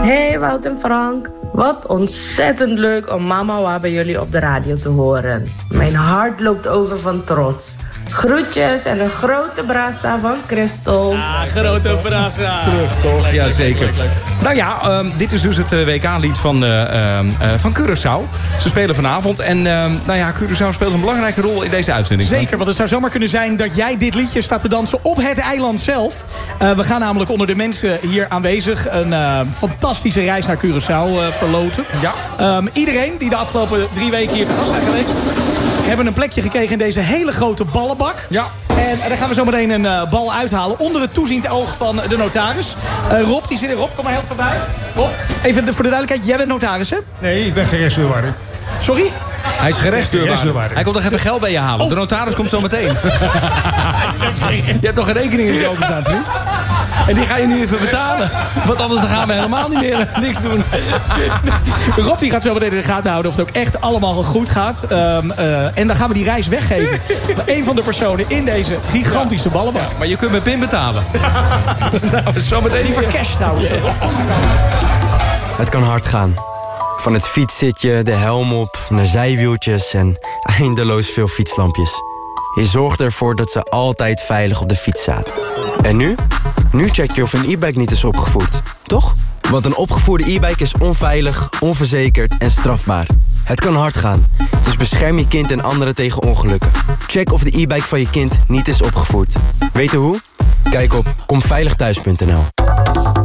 Hey Wout en Frank, wat ontzettend leuk om Mama Wa bij jullie op de radio te horen. Mijn hart loopt over van trots. Groetjes en een grote brasa van Christel. Ah, grote brasa. Terug toch? Jazeker. Nou ja, dit is dus het WK-lied van Curaçao. Ze spelen vanavond en nou ja, Curaçao speelt een belangrijke rol in deze uitzending. Zeker, want het zou zomaar kunnen zijn dat jij dit liedje staat te dansen op het eiland zelf. We gaan namelijk onder de mensen hier aanwezig een fantastische reis naar Curaçao verloten. Ja. Iedereen die de afgelopen 3 weken hier te gast zijn geweest, hebben een plekje gekregen in deze hele grote ballenbak. Ja. En daar gaan we zo meteen een bal uithalen onder het toeziend oog van de notaris. Rob, die zit er. Rob, kom maar heel voorbij. Rob, even voor de duidelijkheid, jij bent notaris, hè? Nee, ik ben gerechtsdeurwaarder. Sorry? Hij is gerechtsdeurwaarder. Hij komt nog even geld bij je halen. Oh. De notaris komt zo meteen. Je hebt toch geen rekening in zo openstaan, vriend? En die ga je nu even betalen. Want anders dan gaan we helemaal niet meer niks doen. Rob die gaat zo meteen in de gaten houden of het ook echt allemaal goed gaat. En dan gaan we die reis weggeven. Een van de personen in deze gigantische ballenbak. Ja, maar je kunt met PIN betalen. Nou, zo meteen die voor cash trouwens. Het kan hard gaan. Van het fietszitje, de helm op, naar zijwieltjes en eindeloos veel fietslampjes. Je zorgt ervoor dat ze altijd veilig op de fiets zaten. En nu? Nu check je of een e-bike niet is opgevoerd, toch? Want een opgevoerde e-bike is onveilig, onverzekerd en strafbaar. Het kan hard gaan, dus bescherm je kind en anderen tegen ongelukken. Check of de e-bike van je kind niet is opgevoerd. Weet je hoe? Kijk op komveiligthuis.nl.